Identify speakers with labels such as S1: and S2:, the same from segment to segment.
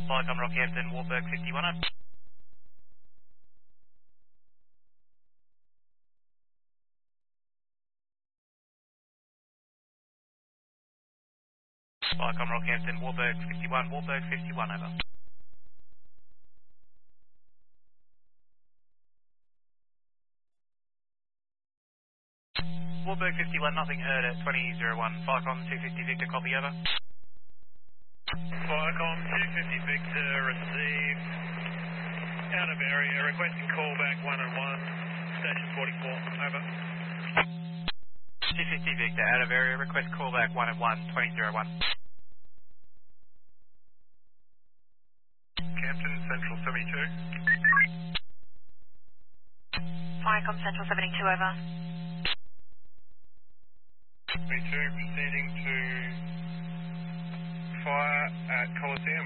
S1: Flycom Rockhampton, Warburg 51 over. Flycom Rockhampton, Warburg 51, Warburg 51 over. Warburg 51, nothing heard at 2001. Flycom 250 Victor, copy over.
S2: Flycom 250 Victor, received. Out of area, requesting callback 1 and 1, station 44, over.
S1: 250 Victor, out of area, request callback 1 and 1, 2001.
S2: Campton, Central 72.
S3: Flycom Central 72, over.
S2: 72, proceeding to fire at Coliseum.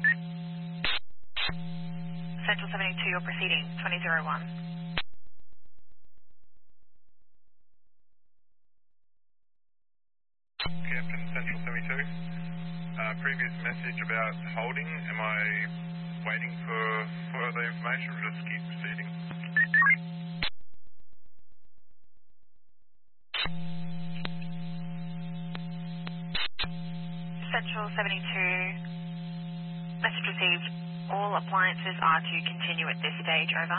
S3: Central 72, you're proceeding, 2001.
S2: Campton, Central 72. Previous message about holding. Am I waiting for further information or just keep proceeding?
S3: Central 72, message received. All appliances are to continue at this stage, over.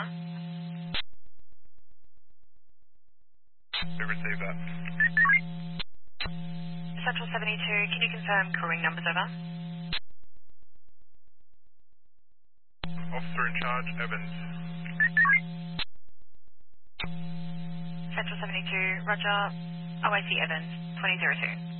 S2: We received that.
S3: Central 72, can you confirm crewing numbers, over?
S2: Officer in charge, Evans.
S3: Central 72, roger. OAC Evans, 2002.